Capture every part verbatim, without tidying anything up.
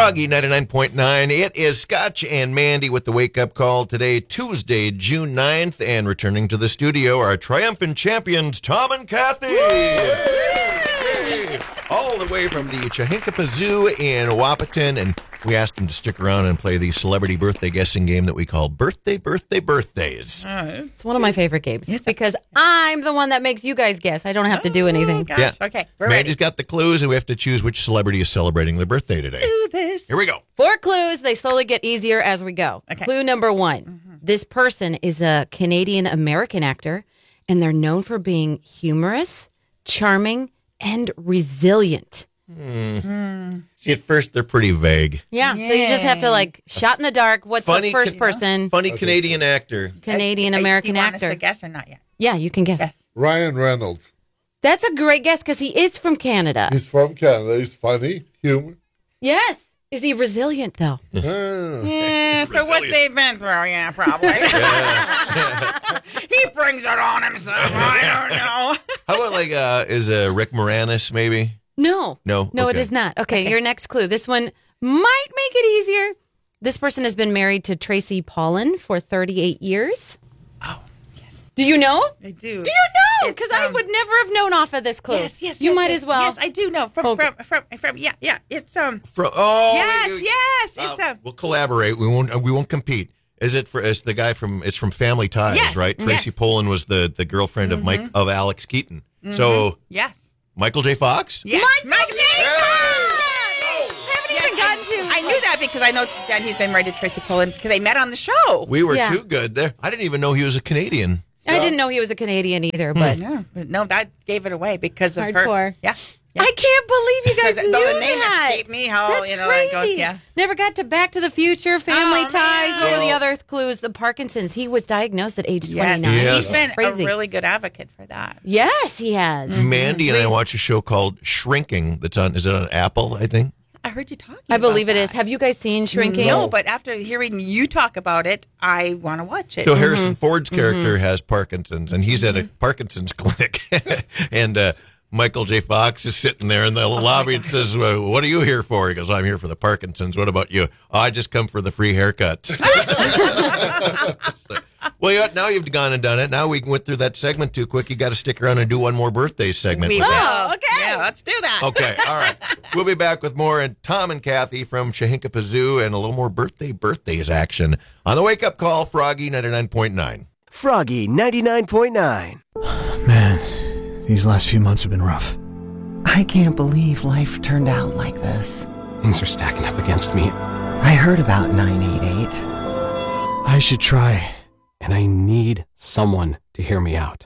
Froggy ninety-nine point nine. It is Scotch and Mandy with the wake-up call today, Tuesday, June ninth. And returning to the studio, our triumphant champions, Tom and Kathy. Yay! All the way from the Chahinkapa Zoo in Wahpeton. And we asked them to stick around and play the celebrity birthday guessing game that we call Birthday, Birthday, Birthdays. Uh, it's one of my favorite games yes. because I'm the one that makes you guys guess. I don't have to do anything. Oh, gosh. Yeah. Okay, we're Mandy's ready. got the clues, and we have to choose which celebrity is celebrating their birthday today. Do this. Here we go. Four clues. They slowly get easier as we go. Okay. Clue number one. Mm-hmm. This person is a Canadian-American actor, and they're known for being humorous, charming, and resilient. Hmm. Mm. See, at first, they're pretty vague. Yeah, Yay. So you just have to, like, shot in the dark. What's funny, the first person? Funny okay, Canadian so. actor. Canadian-American Do you want actor. us to guess or not yet? Yeah, you can guess. Yes. Ryan Reynolds. That's a great guess because he is from Canada. He's from Canada. He's funny, humor. Yes. Is he resilient, though? Ah. Yeah, for what they've been through, yeah, probably. He brings it on himself. I don't know. How about, like, uh, is uh, Rick Moranis, maybe? No. No? No, Okay. it is not. Okay, Okay. your next clue. This one might make it easier. This person has been married to Tracy Pollan for thirty-eight years. Oh, yes. Do you know? I do. Do you know? It's, Because I um, would never have known off of this clue. Yes, yes, You yes, might yes, as well. Yes, I do know. From, Okay. from, from, from, yeah, yeah. It's, um, From, oh, yes, we- we- yes. uh, It's, um, we'll collaborate. We won't. We won't compete. Is it for? It's the guy from? It's from Family Ties, Yes, right? Tracy yes. Pollan was the, the girlfriend of Mike of Alex Keaton. Mm-hmm. So yes. Michael J. Fox. Yes. Michael J. Hey! Haven't Yes, even gotten to. I knew that because I know that he's been married to Tracy Pollan because they met on the show. We were Yeah. too good there. I didn't even know he was a Canadian. I didn't know he was a Canadian either, but Yeah, but no, that gave it away because of Hardcore. her. Yeah. yeah. I can't believe you guys Because knew though the name that. escaped me, how, That's you know, crazy. it goes, yeah. Never got to Back to the Future, Family Oh, Ties. man. What were the Well- other clues? The Parkinson's. He was diagnosed at age Yes, twenty-nine. Yes. he's been Crazy. a really good advocate for that. Yes, he has. Mandy and I watch a show called Shrinking. That's on. Is it on Apple? I think. I heard you talking. I believe about it is. that. Have you guys seen Shrinking? No, but after hearing you talk about it, I want to watch it. So Harrison Ford's character has Parkinson's, and he's at a Parkinson's clinic, and uh, Michael J. Fox is sitting there in the lobby and says, well, "What are you here for?" He goes, "I'm here for the Parkinson's. What about you?" "Oh, I just come for the free haircuts." So, well, you know what? Now you've gone and done it. Now we went through that segment too quick. You got to stick around and do one more birthday segment. We with will. that. Oh, okay. Yeah, let's do that. Okay, all right. We'll be back with more and Tom and Kathy from Chahinkapa Zoo and a little more birthday birthdays action on the Wake Up Call, Froggy ninety-nine point nine. Froggy ninety-nine point nine. Man, these last few months have been rough. I can't believe life turned out like this. Things are stacking up against me. I heard about nine eight eight. I should try, and I need someone to hear me out.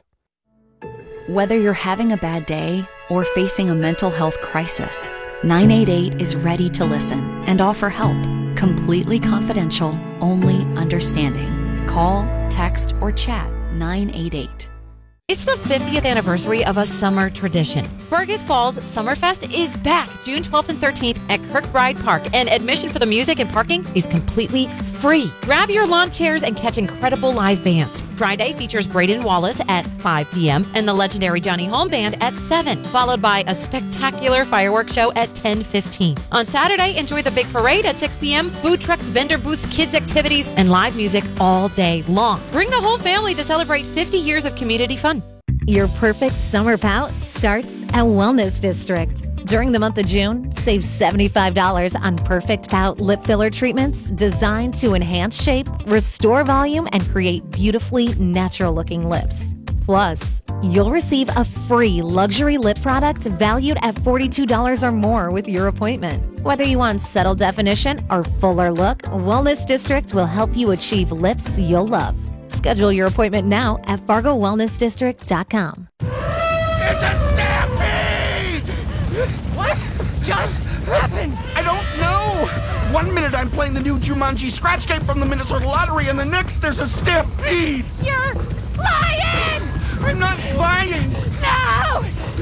Whether you're having a bad day or facing a mental health crisis, nine eight eight is ready to listen and offer help. Completely confidential, only understanding. Call, text, or chat nine eight eight. It's the fiftieth anniversary of a summer tradition. Fergus Falls Summerfest is back June twelfth and thirteenth at Kirkbride Park, and admission for the music and parking is completely free. Grab your lawn chairs and catch incredible live bands. Friday features Braden Wallace at five p.m. and the legendary Johnny Home Band at seven, followed by a spectacular fireworks show at ten fifteen. On Saturday, enjoy the big parade at six p.m., food trucks, vendor booths, kids activities, and live music all day long. Bring the whole family to celebrate fifty years of community fun. Your perfect summer pout starts at Wellness District. During the month of June, save seventy-five dollars on Perfect Pout lip filler treatments designed to enhance shape, restore volume, and create beautifully natural-looking lips. Plus, you'll receive a free luxury lip product valued at forty-two dollars or more with your appointment. Whether you want subtle definition or fuller look, Wellness District will help you achieve lips you'll love. Schedule your appointment now at fargo wellness district dot com. It's a stampede! What just happened? I don't know! One minute I'm playing the new Jumanji scratch game from the Minnesota Lottery, and the next there's a stampede! You're lying! I'm not lying! No!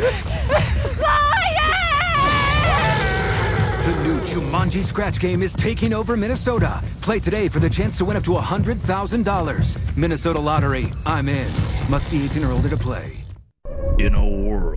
Lying! The new Jumanji scratch game is taking over Minnesota. Play today for the chance to win up to one hundred thousand dollars. Minnesota Lottery. I'm in. Must be eighteen or older to play. In a world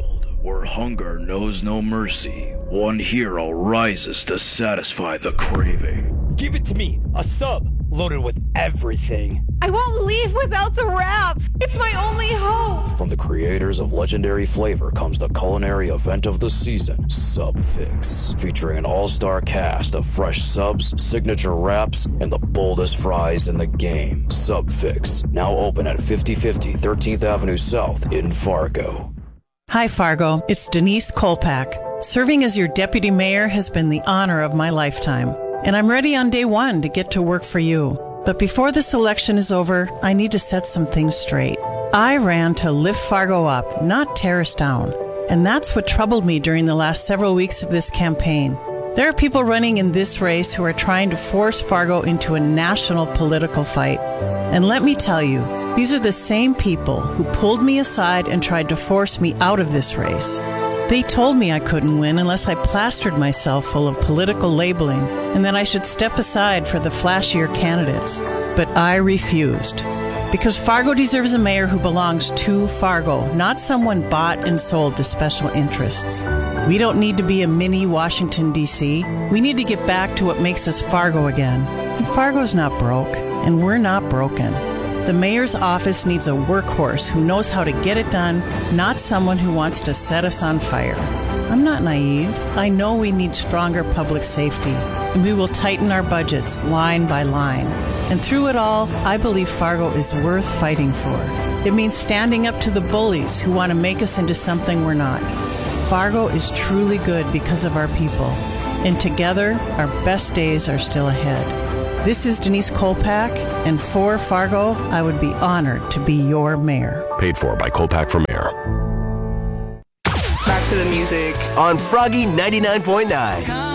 where hunger knows no mercy, one hero rises to satisfy the craving. Give it to me, a sub, loaded with everything. I won't leave without the wrap. It's my only hope. From the creators of legendary flavor comes the culinary event of the season, Sub Fix, featuring an all-star cast of fresh subs, signature wraps, and the boldest fries in the game. Sub Fix, now open at fifty fifty thirteenth Avenue South in Fargo. Hi, Fargo. It's Denise Kolpak. Serving as your deputy mayor has been the honor of my lifetime, and I'm ready on day one to get to work for you. But before this election is over, I need to set some things straight. I ran to lift Fargo up, not tear us down. And that's what troubled me during the last several weeks of this campaign. There are people running in this race who are trying to force Fargo into a national political fight. And let me tell you, these are the same people who pulled me aside and tried to force me out of this race. They told me I couldn't win unless I plastered myself full of political labeling and that I should step aside for the flashier candidates. But I refused. Because Fargo deserves a mayor who belongs to Fargo, not someone bought and sold to special interests. We don't need to be a mini Washington, D C We need to get back to what makes us Fargo again. And Fargo's not broke, and we're not broken. The mayor's office needs a workhorse who knows how to get it done, not someone who wants to set us on fire. I'm not naive. I know we need stronger public safety, and we will tighten our budgets line by line. And through it all, I believe Fargo is worth fighting for. It means standing up to the bullies who want to make us into something we're not. Fargo is truly good because of our people, and together, our best days are still ahead. This is Denise Kolpak, and for Fargo, I would be honored to be your mayor. Paid for by Kolpak for Mayor. Back to the music on Froggy ninety-nine point nine.